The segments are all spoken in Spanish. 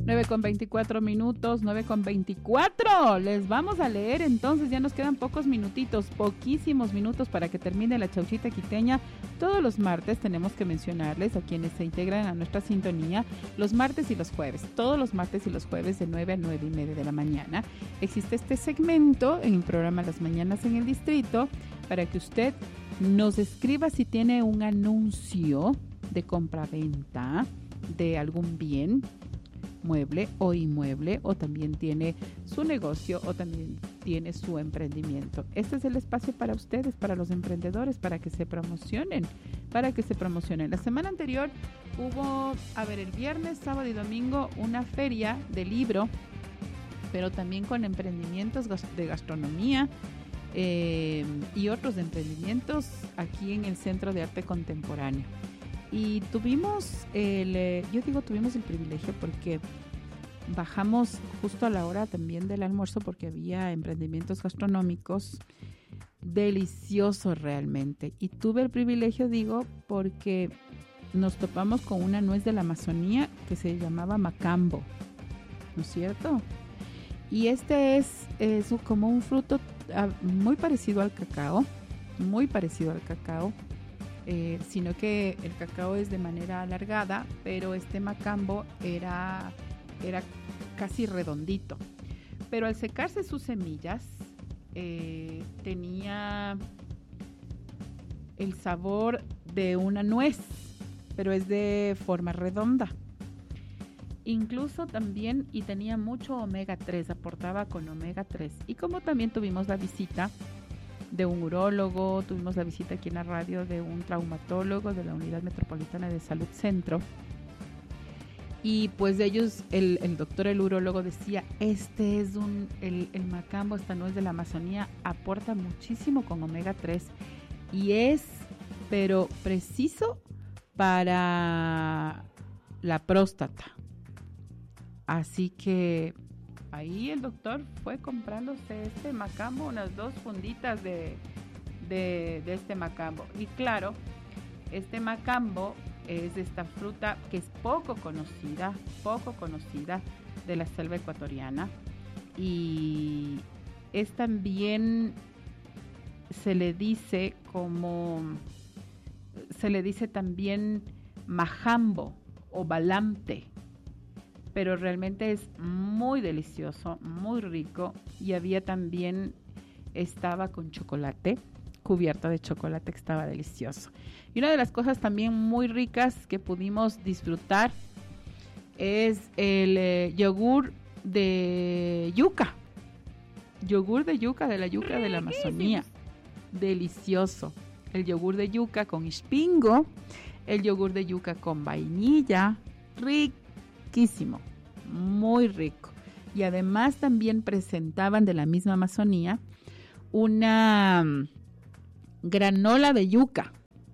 9:24, 9:24. Les vamos a leer entonces, ya nos quedan pocos minutitos, poquísimos minutos para que termine la chauchita quiteña. Todos los martes tenemos que mencionarles a quienes se integran a nuestra sintonía, los martes y los jueves, todos los martes y los jueves de 9 a 9:30 de la mañana. Existe este segmento en el programa Las Mañanas en el Distrito para que usted nos escriba si tiene un anuncio de compra-venta de algún bien mueble o inmueble, o también tiene su negocio o también tiene su emprendimiento. Este es el espacio para ustedes, para los emprendedores, para que se promocionen, La semana anterior hubo, el viernes, sábado y domingo, una feria de libro, pero también con emprendimientos de gastronomía y otros emprendimientos aquí en el Centro de Arte Contemporáneo. Y tuvimos tuvimos el privilegio porque bajamos justo a la hora también del almuerzo porque había emprendimientos gastronómicos deliciosos realmente. Y tuve el privilegio, porque nos topamos con una nuez de la Amazonía que se llamaba macambo, ¿no es cierto? Y este es como un fruto muy parecido al cacao, sino que el cacao es de manera alargada, pero este macambo era casi redondito. Pero al secarse sus semillas, tenía el sabor de una nuez, pero es de forma redonda. Incluso también, y tenía mucho omega 3, aportaba con omega 3. Y como también tuvimos la visita de un urólogo, tuvimos la visita aquí en la radio de un traumatólogo de la Unidad Metropolitana de Salud Centro. Y pues de ellos, el doctor, el urólogo decía, el macambo, esta nuez de la Amazonía, aporta muchísimo con omega 3 y pero preciso para la próstata. Así que ahí el doctor fue comprándose este macambo, unas 2 funditas de este macambo. Y claro, este macambo es esta fruta que es poco conocida de la selva ecuatoriana. Y es también, se le dice también majambo o balamte. Pero realmente es muy delicioso, muy rico, y estaba con chocolate, cubierta de chocolate, que estaba delicioso. Y una de las cosas también muy ricas que pudimos disfrutar es el yogur de yuca. Yogur de yuca, de la yuca de la Amazonía. Delicioso. El yogur de yuca con ispingo, el yogur de yuca con vainilla, riquísimo, muy rico. Y además también presentaban de la misma Amazonía una granola de yuca,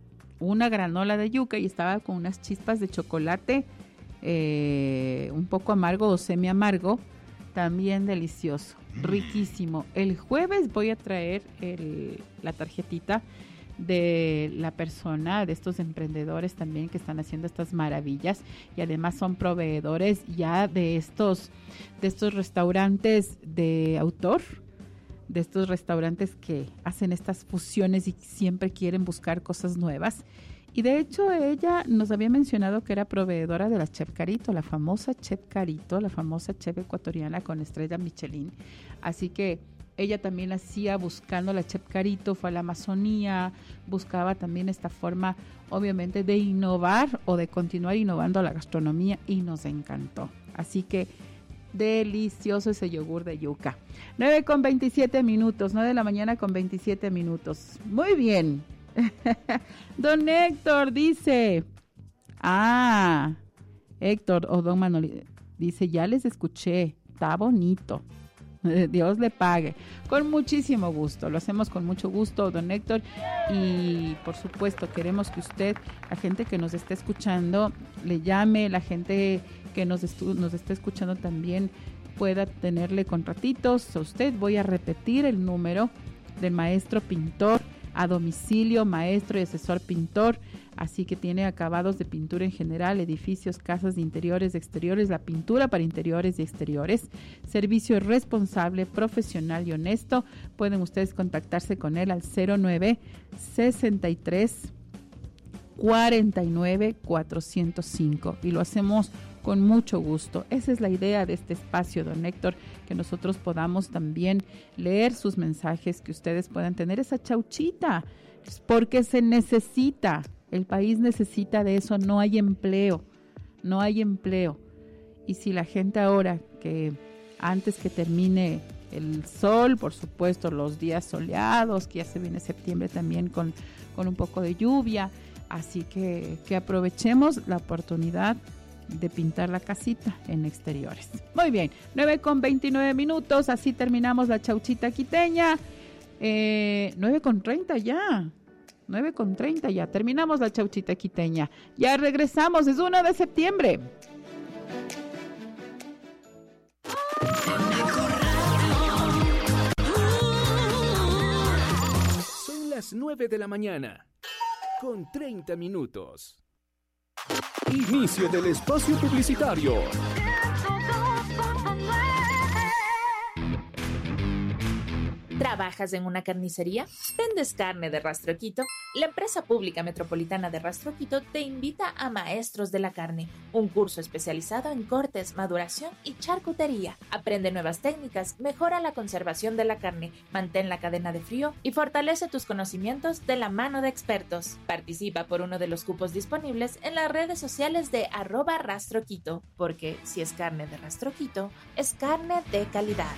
y estaba con unas chispas de chocolate un poco amargo o semi amargo, también delicioso, riquísimo. El jueves voy a traer la tarjetita de la persona, de estos emprendedores también que están haciendo estas maravillas, y además son proveedores ya de estos restaurantes de autor, de estos restaurantes que hacen estas fusiones y siempre quieren buscar cosas nuevas. Y de hecho ella nos había mencionado que era proveedora de la Chef Carito, la famosa Chef ecuatoriana con estrella Michelin. Así que ella también hacía buscando la Chef Carito, fue a la Amazonía, buscaba también esta forma, obviamente, de innovar o de continuar innovando la gastronomía, y nos encantó. Así que delicioso ese yogur de yuca. 9:27, 9 de la mañana con 27 minutos. Muy bien. Don Héctor dice, Héctor o don Manuel dice, ya les escuché, está bonito. Dios le pague. Con muchísimo gusto, lo hacemos con mucho gusto, don Héctor, y por supuesto queremos que usted, la gente que nos esté escuchando, le llame, la gente que nos esté escuchando también pueda tenerle contratitos a usted. Voy a repetir el número del maestro pintor a domicilio, maestro y asesor pintor, Así que tiene acabados de pintura en general, edificios, casas de interiores, de exteriores, la pintura para interiores y exteriores. Servicio responsable, profesional y honesto. Pueden ustedes contactarse con él al 09 63 49 405 y lo hacemos con mucho gusto. Esa es la idea de este espacio, don Héctor, que nosotros podamos también leer sus mensajes, que ustedes puedan tener esa chauchita, porque se necesita, el país necesita de eso, no hay empleo. Y si la gente ahora, que antes que termine el sol, por supuesto los días soleados, que ya se viene septiembre también con un poco de lluvia, así que aprovechemos la oportunidad de pintar la casita en exteriores. Muy bien, 9:29, así terminamos la chauchita quiteña. 9:30 ya. 9:30 ya, terminamos la chauchita quiteña. Ya regresamos, es 1 de septiembre. Son las 9 de la mañana, con 30 minutos. Inicio del espacio publicitario. ¿Trabajas en una carnicería? ¿Vendes carne de Rastro Quito? La empresa pública metropolitana de Rastro Quito te invita a Maestros de la Carne, un curso especializado en cortes, maduración y charcutería. Aprende nuevas técnicas, mejora la conservación de la carne, mantén la cadena de frío y fortalece tus conocimientos de la mano de expertos. Participa por uno de los cupos disponibles en las redes sociales de @RastroQuito, porque si es carne de Rastro Quito, es carne de calidad.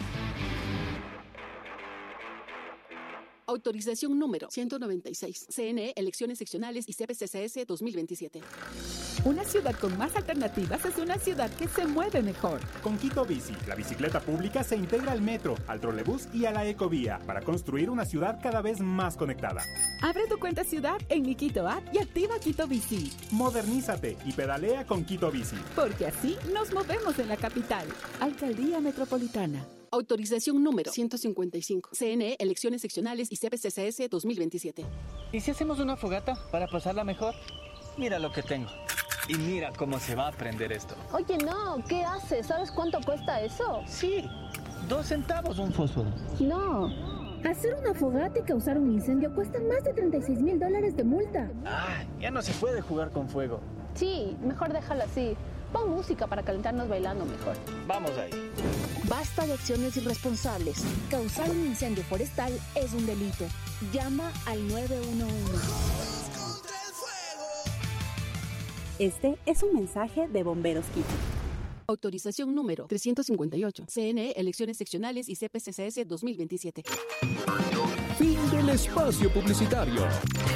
Autorización número 196. CNE, Elecciones Seccionales y CPCCS 2027. Una ciudad con más alternativas es una ciudad que se mueve mejor. Con Quito Bici, la bicicleta pública se integra al metro, al trolebús y a la ecovía para construir una ciudad cada vez más conectada. Abre tu cuenta ciudad en mi Quito App y activa Quito Bici. Modernízate y pedalea con Quito Bici. Porque así nos movemos en la capital. Alcaldía Metropolitana. Autorización número 155. CNE, Elecciones Seccionales y CPCCS 2027. ¿Y si hacemos una fogata para pasarla mejor? Mira lo que tengo. Y mira cómo se va a prender esto. Oye, no, ¿qué haces? ¿Sabes cuánto cuesta eso? Sí, 2 centavos un fósforo. No. Hacer una fogata y causar un incendio cuesta más de $36,000 de multa. Ah, ya no se puede jugar con fuego. Sí, mejor déjalo así. Pon música para calentarnos bailando mejor. Vamos ahí. Basta de acciones irresponsables. Causar un incendio forestal es un delito. Llama al 911. Este es un mensaje de Bomberos Quito. Autorización número 358. CNE, Elecciones Seccionales y CPCCS 2027. Fin del espacio publicitario.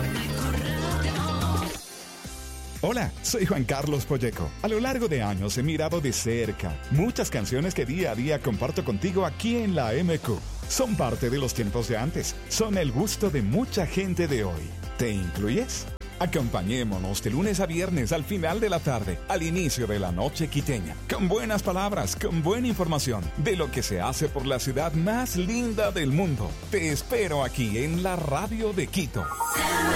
Hola, soy Juan Carlos Polleco. A lo largo de años he mirado de cerca muchas canciones que día a día comparto contigo aquí en la MQ. Son parte de los tiempos de antes. Son el gusto de mucha gente de hoy. ¿Te incluyes? Acompañémonos de lunes a viernes al final de la tarde, al inicio de la noche quiteña, con buenas palabras, con buena información de lo que se hace por la ciudad más linda del mundo. Te espero aquí en la radio de Quito.